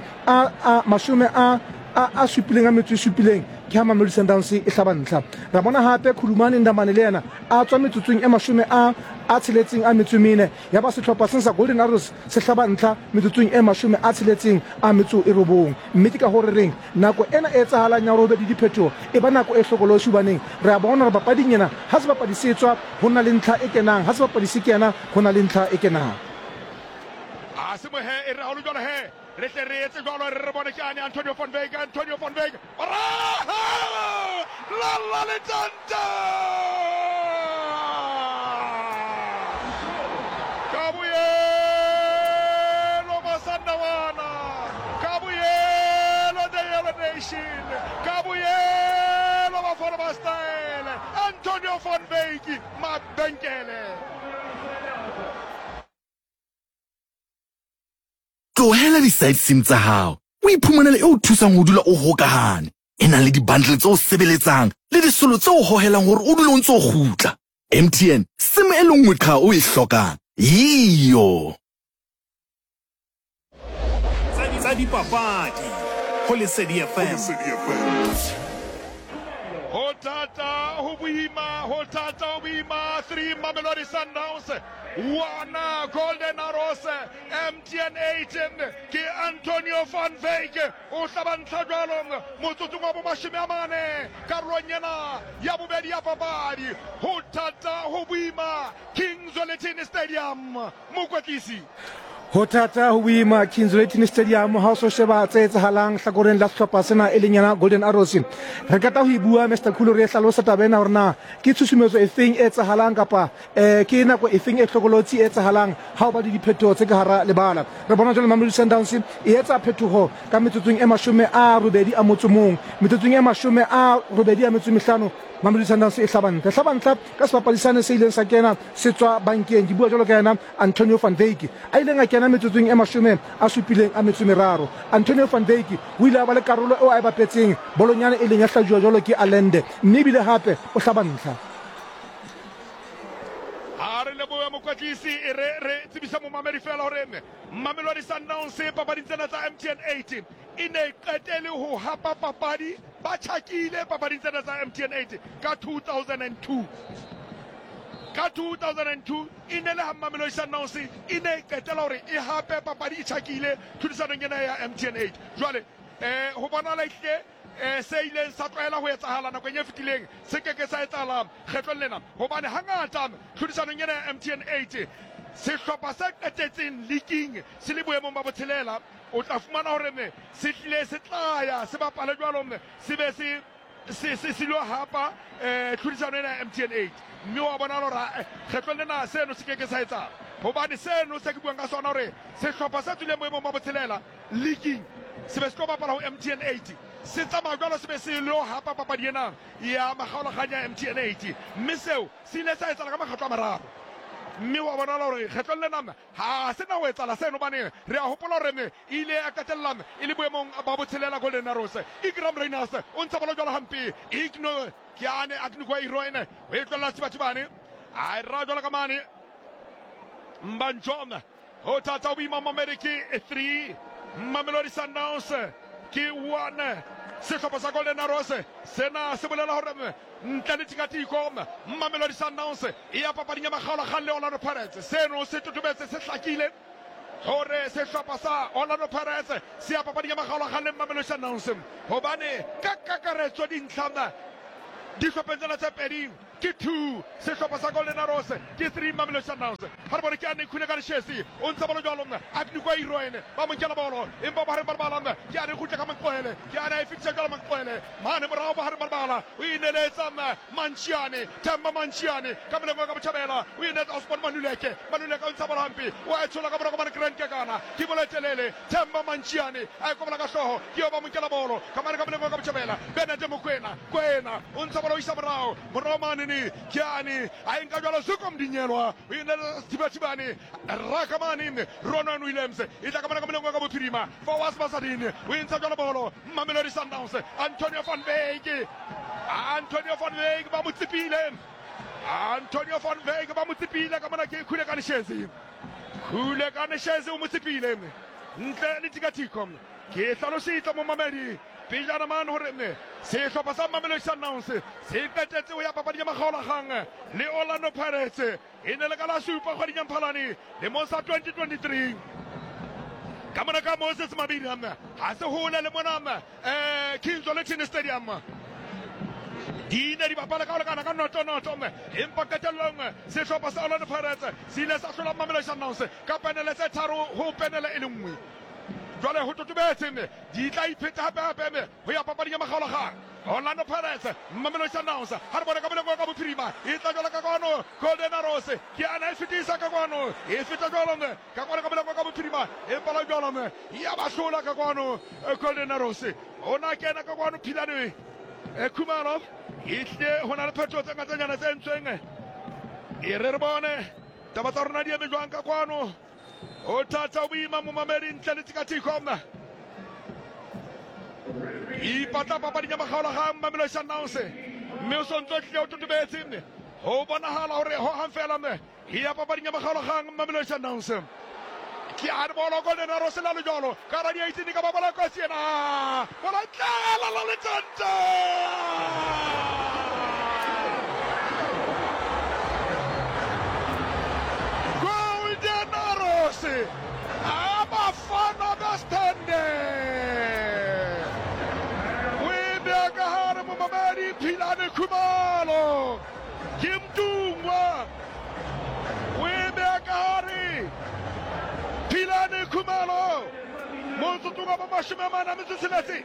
a supileng a metso e supileng ke ha Mamelodi Sundowns e hlaba ntlha ra bona hape Khulumane Ndamane le yena a tswa metsotsong e 70 a tsheletseng a metso mene ya ba sehlopha sa Golden Arrows se hlaba ntlha metsotsong e 70 a tsheletseng a metso e robong mme ke ka hore reng nako ena e etsahalang ya robe di diphetho e ba nako e hlokolosi baneng re a bona re bapading ena ha se bapadi se tswa ho na le ntlha e kenang ha se bapadi se kena ho na le ntlha e kenang a se mo he e re ha lo jona he re tle re etse jwalo re bone ke ane Antonio van Wyk la le tanta Kabuyelo Masandawana Kabuyelo the Yellow Nation Kabuyelo Bafana Style Antonio van Wyk Mabenkele tlohela di-sightseeing tsa hao o iphumanele e o thusang ho dula o hokahane e nang le di-bundle tse o sebeletsang le disolo tse o hohelang hore o dule o ntse o kgutla MTN sim e le nngwe qha o e hlokang yiyo Tsa dipapadi go Lesedi FM. Hotata Hubuima 3 Mamelodi Sundowns 1 Golden Arrows MTN 18 ke Antonio van Wyk o hlabantsha jwalo motsotso wa bo 40 karolong ena ya bobedi ya papadi Hotata Hubuima Kingswell Stadium mokwetlisi Hotata ho boima Kingswell Stadium ha o so sheba tse etsahalang hlakoreng la sehlopha sena e leng yana Golden Arrows re ka ta ho ibua Mr Khulu re hlalosa tabena hore na ke tshusumetso e feng e etsahalang kapa ke nako e feng e hlokolotsi e etsahalang ha o ba di diphetho tse ka hara lebala re bona jwale Mamelodi Sundowns e etsa phethoho ka metsotsong e 80 a motso mong metsotsong e 80 a metso 5 Mamelodi Sundowns e hlabantla ka sebapadisane se ileng sa kena se tswa bankeng di bua jwalo ka yena Antonio van Wyk a ileng a kena metsotsong e 70 a metso meraro Antonio van Wyk o ile a ba le karolo eo a e bapetseng bolonyana e leng ya hlajwa jwalo ke Allende mme bile hape o hlabantla leboya mokwatlisi re tsebisa mo mamedi fela hore Mamelodi Sundowns papading tsena tsa MTN 18 e ne qetele ho hapa papadi ba tjhakile papading tsena tsa MTN 8 ka 2002 e ne le ha Mamelodi Sundowns e ne qetela hore e hape papadi e tjhakile thudisanong ena ya MTN 8 jwale ho bona la ihle se ileng sa tlwaela ho etsahala nakong e fetileng se keke sa etsahala kgetlong lena hobane hangata tlhodisanong ena ya MTN 8 sehlopha se qetetseng leaguing se le boemong ba botshelela o tla fumana hore se tlile se tlaya se bapale jwalo se be se lo hapa tlhodisano ena ya MTN 8 mme wa bona hore kgetlong lena seno se keke sa etsahala hobane seno se ke buang ka sona hore sehlopha se tswileng boemong ba botshelela leaguing se be se tlo bapala ho MTN 8 se tsamaya jwalo se be se lo hapa papadi ena ya makgaolakganya ya MTN 8 mme seo se ile sa etsala ka makgetlo a mararo mme wa bona hore kgetlong lena ha se na ho etsala seno bane re a hopola hore ile a qetella e le boemong ba botshelela Golden Arrows Igram Reyners o ntse bolo jwalo hampe igno kiane aknikwa iroine o e tlolla sibatho bane a ra jwalo ka mane Mbanjona o tata boima Mamelodi ke 3 Mamelodi Sundowns ke 1 sehlopha sa Golden Arrows sena se bolela hore ntle le tikatiko Mamelodi Sundowns e ya papading ya makgaolakgang le Orlando Pirates seno se tutubetse se hlakile hore sehlopha sa Orlando Pirates se ya papading ya makgaolakgang le Mamelodi Sundowns hobane ka kakaretso dintlha di hlopheng tsena tse pedi ke 2 sehlopha sa Golden Arrows ke 3 Mamelodi Sundowns ha re bone ke ane khule ka leshesi o ntse bolo jwalo a dikwa iroene ba monkela bolo empa ba re barbalang ke ane khutla ka mankwele ke ane e fitse jwalo mankwele mane morao ba re barbala o ineletsa Manchiane Themba Manchiane ka mole ka botjhabela o inetsa Osman Manuleke o ntse bolo hampi o a tshola ka bolo ka mane Grand Kekana ke bolo telele Themba Manchiane a kopela ka hloho ke yo ba monkela bolo ka mane ka mole ka botjhabela Benete Mokwena o ntse bolo isa morao Romani Kiani ainga jwalo suko mdinyelwa ina tibani Rakamani Ronan Williams ita kamana kamana kwa Bupirima Fawaz Basadini winsa jwalo bolo Mamelodi Sundowns Antonio van Veek ba mutsipile kamana ke khule ka neshezi umutsipile ntle le tikatiko ke hlalositse mo Mamedi pejana man hore sehlopha sa Mamelodi Sundowns se qetetse ho ya papading ya makgaolakgang le Orlando Pirates e ne le ka la 7 kgweding ya Mphalane le mo sa 2023 ka mona ka Moses Mabidi ha se hole le mona Kings Olympic Stadium di ne di bapala ka lekana ka noto empa qetellong sehlopha sa Orlando Pirates se ile sa hlola Mamelodi Sundowns ka penele tse tharo ho penele e le nngwe jwale ho tutubetse di tla ipheta hape ho ya papading ya makgaolakgang Orlando Pirates Mamelodi Sundowns ha re bona ka boleng ka Bophirima e tla jwala ka kwano Golden Arrows ke ana e fetisa ka kwano e feta jwalo ka kwano ka boleng ka Bophirima e pala jwalo ya ba hlola ka kwano Golden Arrows ona kena ka kwano Philane Khumalo itle hona le phetho tse ngatanyana tse ntsweng e re bone taba tsa rona di eme jwang ka kwano o tata boima mo Mamedi ntle le tikatiko ipata papading ya makgaolakgang Mamelodi Sundowns mme o sontse tle o tutubetse ho bonahala hore ho hanfela e ya papading ya makgaolakgang Mamelodi Sundowns ke a bolo Golden Arrows la le jolo ka ra di 18 ka babola ka siena bola tla la le tsantsa Golden Arrows abafana bastande webeka hare mo Mamedi Philane Khumalo Kimtungwa webeka hare Philane Khumalo Monsutunga ba mashimana mitsiletse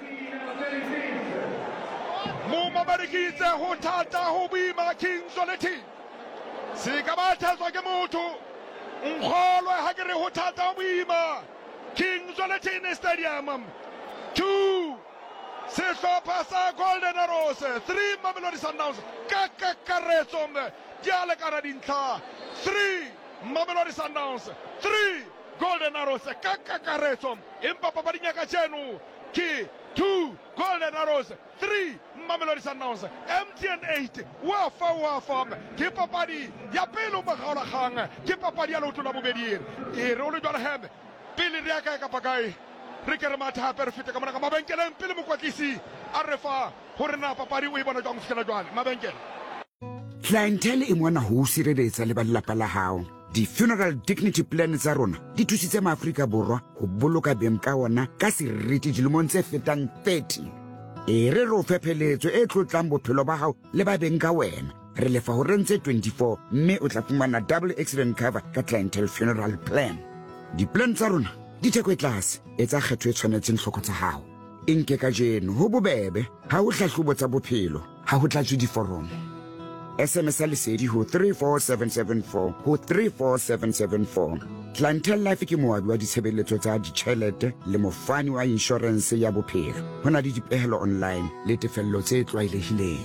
mo Mamedi kitse ho thata ho boima Kings Olympic se ka ba thetswa ke motho Nkgolwe ha ke re ho thata boima Kings Olympic Stadium 2 sehlopha sa Golden Arrows 3 Mamelodi Sundowns ka kakaretso diale kana dintlha 3 Mamelodi Sundowns 3 Golden Arrows ka kakaretso empa papading ya ka tseno ke 2 Golden Arrows 3 Mamelodi Sundowns MTN 8 wafa ke papadi ya pelo makgaolakgang ke papadi ya leoto la bobedi e re o le jwale heme pele re ya ka pakai re ke re matha hape re fete ka mona ka mabenkeleng pele mokwatlisi a re fa hore na papadi o e bona jwang fitela jwale mabenkele clientele e mona ho sireletsa le ba lelapa la hao di-funeral dignity plan tsa rona di thusitse maAfrika Borwa go boloka beng ka ona ka seriti dilemong tse fetang 30 e re o fepheletso e tlotlang bophelo ba hao le ba beng ka wena re lefa ho rentse 24 mme o tla fumana double accident cover ka clientele funeral plan di-plan tsa rona di theko e tlase e tsa kgetho e tshwanetseng tlhoko tsa hao e nke ka jeno ho bobebe ha o hlahlobo tsa bophelo ha ho tlatswe diforomo SMS lesedi ho 34774 ho 34774 Clientele Life ke moabi wa ditshebeletso tsa ditjhelete le mofani wa insurance ya bophelo hona le dipehelo online le tefello tse tlwaelehileng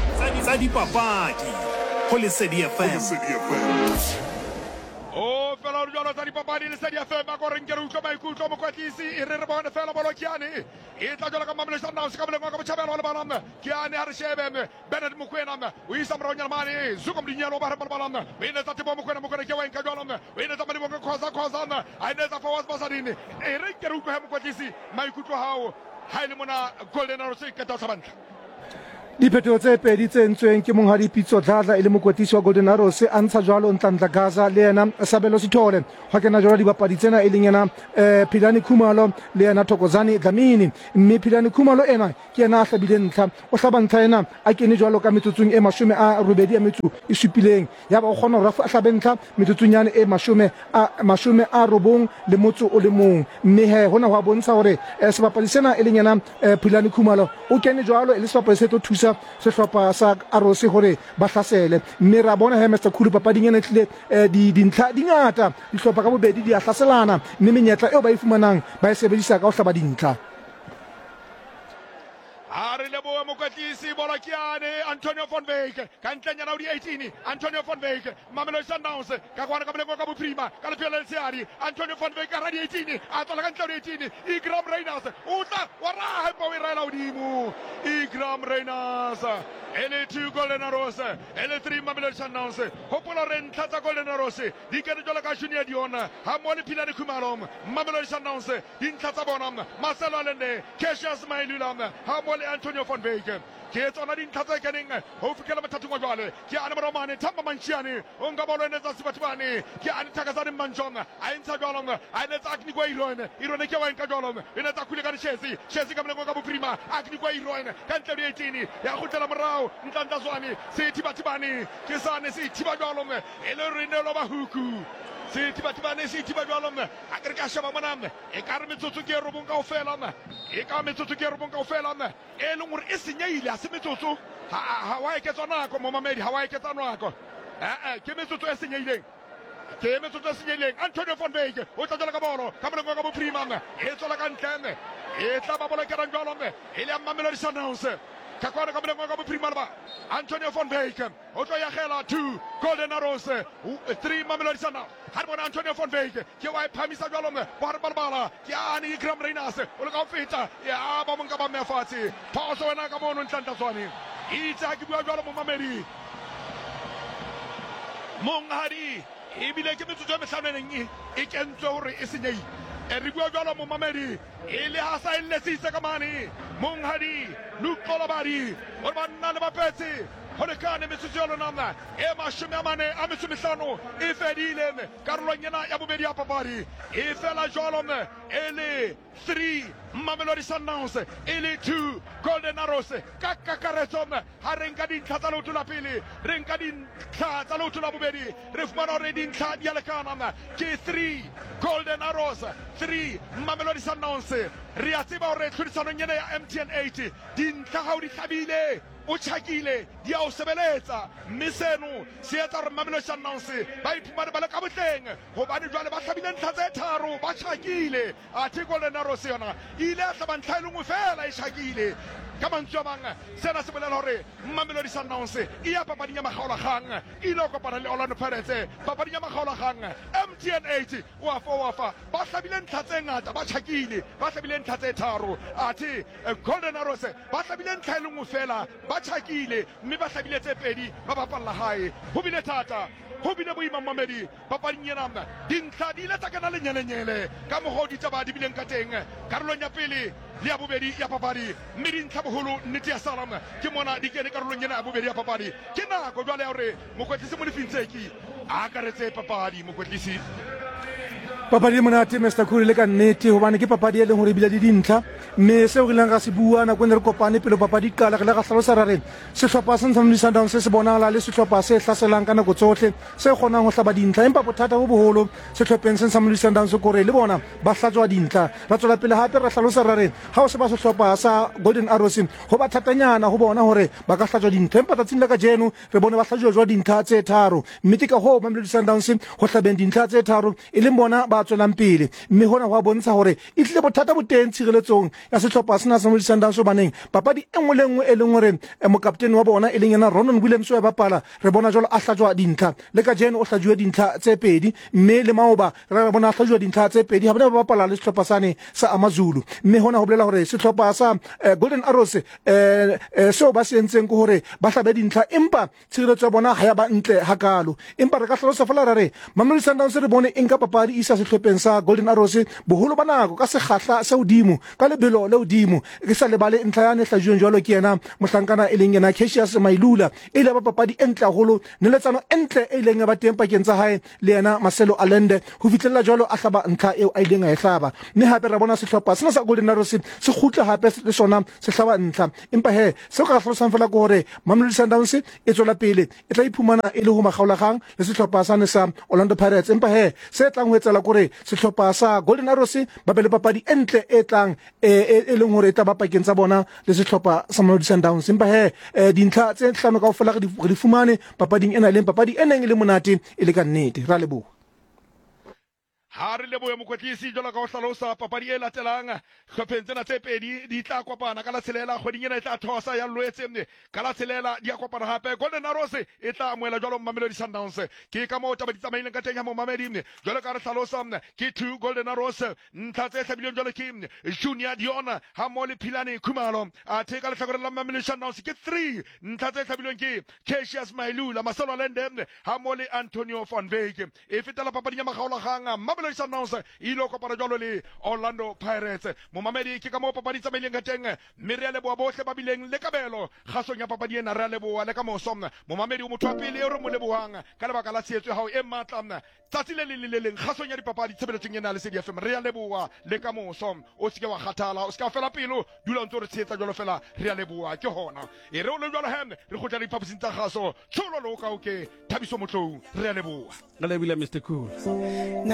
tsa dipapadi ho Lesedi FM o fela balaodi tsa dipapadi le sa di-fm a koreng ke re utlwa maikutlo mokwetlisi e re bone fela bolo Kiane e tla jwala ka Mamelodi Sundowns ka boleng wa ka botjhabela wa lebalang Kiane ha re shebe Bernard Mokoena o isa moronyana mane Zuko Mdinyalo ba re balbalang o inetsa Tebo Mokoena ke wa enka jwala o inetsa Madibo ke khoza a inetsa Fawaz Basadini e re ke re utlwa mokwetlisi maikutlo hao ha ile mona Golden Arrows ke ta tsabantla diphetoho tse pedi tse entsweng ke monghadi Pitso Dladla e le mokwetlisi wa Golden Arrows a ntsha jwalo Ntantla Gaza le yena Sabelo Sithole ha kena jwalo dibapadi tsena e leng yena Philani Khumalo le yena Thokozani Dlamini mme Philani Khumalo ena ke yena a hlabile ntlha o hlaba ntlha ena a kene jwalo ka metsotsong e 27 ya ba o kgona hore a hlabe ntlha metsotsong yane e 90 le motso o le mong mme he hona ho bontsha hore sebapadi sena e leng yena Philani Khumalo o kene jwalo e le sebapadi se tlo thusa sehlopha sa Arrows hore ba hlasele mme ra bona he Mr Khulu papading ena tlile dintlha dingata dihlopha ka bobedi di a hlaselana mme menyetla eo ba e fumanang ba e sebedisa ka ho hlaba dintlha Ari leboa mokwetlisi bola Kiane Antonio von Wyk ka ntlenyana o di 18 Antonio von Wyk Mamelodi Sundowns ka kwana ka bolengo ka boprima ka lepela le seari Antonio von Wyk ka radi 18 a tlola ka ntla 18 Igram Reyners o tla wa raha pa o irela odimo Igram Reyners ele 2 Golden Arrows ele 3 Mamelodi Sundowns hopola re ntlatsa Golden Arrows di kene jola ka Junior Dion ha mole Philani Khumalo Mamelodi Sundowns di ntlatsa bona Marcelo Allende Cassius Mailula ha mole Antonio von Wyk ke tsona dintlha tse keneng ho fikela mathatong a jwale ke ane moromane Thamba Mantshiane o nka bolo ene tsa Sibathibane ke ane Thakazani Manjong a ntsha jwalo a ene tsa Aknikwa Irone ke wa nka jwalo ene tsa Khule ka Chelsea ka molengo ka boprima Aknikwa Irone ka ntle le 18 ya khutela morao Ntanta Zwane se Thibathibane ke sane se thiba jwalo ele rene lo ba huku se Thibathibane se thiba jwalo a ke ka shaba monam e ka re metsotso ke robong kaofela e ka metsotso ke robong kaofela e leng hore e senyeile se metsotso ha wa e ketsa nako mo mamedi ha wa e ketsa nako ke metsotso e senyeileng ke metsotso e senyeileng Antonio von Wyk o tla jala ka bolo ka molengo ka boprima e tsola ka ntleme e tla ba bola ke rang jwalo e le Mamelodi Sundowns ka kwana ka molengo ka boprima ba Antonio von Wyk o tlo ya khela 2 Golden Arrows 3 Mamelodi Sundowns ha bona Antonio von Wyk ke wa phamisa jwalo ba re balbala ke ani Igram Reyners o le ka feta ya ba monka ba mefatsi phoso wena ka mono Ntanta Zwane itsa ke bua jwalo mo mamedi monghadi e bile ke metsotso e mehlano e kentswe hore e senyei re bua jwalo mo mamedi e le ha sa illesitse ka mane monghadi Lukola Bari o ba nna le bapetse Honekane metsotso lona e 45 e fedile karolong ena ya bobedi ya papadi e fela jwalo e le 3 Mamelodi Sundowns e le 2 Golden Arrows ka kakaretso ha re nka dintlha tsa lotho la pele re nka dintlha tsa lotho la bobedi re fumana hore dintlha di a lekana ke 3 Golden Arrows 3 Mamelodi Sundowns re a tseba hore tlhodisanong ena ya MTN 8 dintlha ha o di hlabile o tshakile di a o sebeletsa mme seno se etsa hore Mamelodi Sundowns ba iphumane ba le ka botleng hobane jwale ba hlabile ntlha tse tharo ba tshakile athe Golden Arrows yona ile a hlaba ntlha e le nngwe fela e tshakile ka mantswe a mang sena se bolela hore Mamelodi Sundowns e ya papading ya makgaolakgang e ile kopana le Orlando Pirates papading ya makgaolakgang MTN 8 wafa ba hlabile ntlha tse ngata ba tshakile ba hlabile ntlha tse tharo athe Golden Arrows ba hlabile ntlha e le nngwe fela ba tshakile mme ba hlabile tse pedi ba bapalla hae ho bile thata ho bile boima mamedi papading ena dintlha di ile tsa kana lenyelenyele ka mogodi tsa ba di bileng ka teng karolong ya pele le ya bobedi ya papadi mme dintlha boholo nnete ya salam ke mona di kene karolong ena ya bobedi ya papadi ke nako jwale ya hore mokwetlisi mo lefintseki a akaretse papadi mokwetlisi papadi e monate Mr Khulu le ka nnete hobane ke papadi e leng hore ebile di dintlha mme seo re leng ga se bua nako ne re kopane pele papadi qala re le ga hlalosa ra reng sehlopha se Mamelodi Sundowns se bonala le sehlopha se hlaselang ka nako tsohle se kgonang ho hlaba dintlha empa bothata bo boholo sehlopheng se Mamelodi Sundowns kore le bona ba hlatswa dintlha ra tswela pele hape ra hlalosa ra reng ha o se ba sehlopha sa Golden Arrows ho ba thatanyana ho bona hore ba ka hlatswa dintlha empa tsatsing la ka jeno re bone ba hlatswa dintlha tse tharo mme ke ka ho Mamelodi Sundowns ho hlabeng dintlha tse tharo e leng bona ba tswelang pele mme hona ho bontsha hore e tle bothata bo teng tshireletsong ya setlhopha sena sa Mamelodi Sundowns baneng papadi engwe le engwe e leng hore mokaptene wa bona e leng yena Ronan Williams wa bapala re bona jalo a hlajwa dintlha le ka jeno o hlajwe dintlha tse pedi mme le maoba re bona a hlajwa dintlha tse pedi ha ba bapala le setlhopha sane sa AmaZulu mme hona ho bolela hore setlhopha sa Golden Arrows seo ba se entseng ke hore ba hlabe dintlha empa tshireletso ya bona ha ya ba ntle hakalo empa re ka hlalosa fela re Mamelodi Sundowns re bone enka papadi isa sehlopheng sa Golden Arrows boholo ba nako ka sekgahla sa hodimo ka lebelo le hodimo ke sa lebale ntlha ya nehlajweng jwalo ke yena mohlankana e leng yena Cassius Mailula e le ba papadi entle haholo neletsano entle e leng ba teng pakeng tsa hae le yena Marcelo Allende ho fitlhela jwalo a hlaba ntlha eo a ileng a e hlaba mme hape ra bona sehlopha sena sa Golden Arrows se khutla hape le sona se hlaba ntlha empa se ka hlosang fela ke hore Mamelodi Sundowns e tswela pele e tla iphumana e le ho makgaolagang le sehlopha sane sa Orlando Pirates empa se tlang ho etsela gore sehlopha sa Golden Arrows ba be le papadi entle e tlang e leng hore e tla ba pakeng tsa bona le sehlopha sa Mamelodi Sundowns empa dintlha tse hlano kaofela re di fumane papading ena le papadi ena e le monate e le ka nnete ra leboha ha re lebohe mokwetlisi jwalo ka ho hlalosa papadi e latelang hlopheng tsena tse pedi di tla kopana ka la tshelela kgweding ena e tla thosa ya Loetse ka la tshelela di a kopana hape Golden Arrows e tla amohela jwalo Mamelodi Sundowns ke ka moo taba di tsamaileng ka teng ha momamedi jwalo ka re hlalosa ke 2 Golden Arrows ntlha tse hlabileng jwalo ke Junior Dion ha mo le Philane Khumalo a theka le hlakore la Mamelodi Sundowns ke 3 ntlha tse hlabileng ke Cassius Mailula Marcelo Allende ha mo le Antonio van Wyk e fetela papadi ya makgaolagang Mamelodi Sundowns ilo kopana jwalo le Orlando Pirates momamedi ke ka moo papadi tsamaileng ka teng mme re a leboha bohle ba bileng le kabelo kgasong ya papadi ena re a leboha le ka moso momamedi o motho wa pele eo re mo lebohang ka lebaka la tshehetso ya hao e matla tsatsi le leng kgasong ya dipapadi tshebeletsong ena le Lesedi FM re a leboha le ka moso o se ke wa kgathala o se ka fela pelo dula ntse re tshehetsa jwalo fela re a leboha ke hona e re o le jwalo re khotla diphaposing tsa kgaso tsholo lo ka o ke Thabiso Motlou re a leboha Mr. Cool